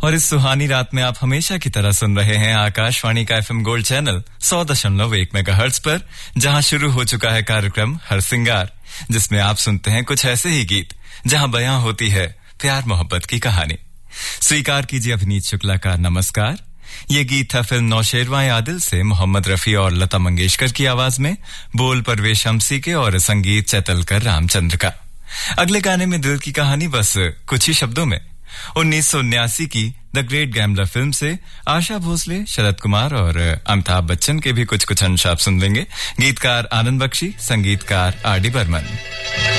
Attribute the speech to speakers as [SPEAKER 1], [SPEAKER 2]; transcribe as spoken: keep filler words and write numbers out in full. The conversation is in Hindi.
[SPEAKER 1] और इस सुहानी रात में आप हमेशा की तरह सुन रहे हैं आकाशवाणी का एफएम गोल्ड चैनल सौ दशमलव एक मेगाहर्ट्ज पर, जहां शुरू हो चुका है कार्यक्रम हर सिंगार, जिसमें आप सुनते हैं कुछ ऐसे ही गीत जहां बयां होती है प्यार मोहब्बत की कहानी। स्वीकार कीजिए अभिनीत शुक्ला का नमस्कार। ये गीत था फिल्म नौशेरवां आदिल से मोहम्मद रफी और लता मंगेशकर की आवाज में, बोल परवेश शमसी के और संगीत चैतलकर रामचंद्र का। अगले गाने में दिल की कहानी बस कुछ ही शब्दों में उन्नीस सौ उन्यासी की द ग्रेट गैम्बलर फिल्म से आशा भोसले, शरद कुमार और अमिताभ बच्चन के भी कुछ कुछ अंश आप सुन लेंगे। गीतकार आनंद बख्शी, संगीतकार आर डी बर्मन।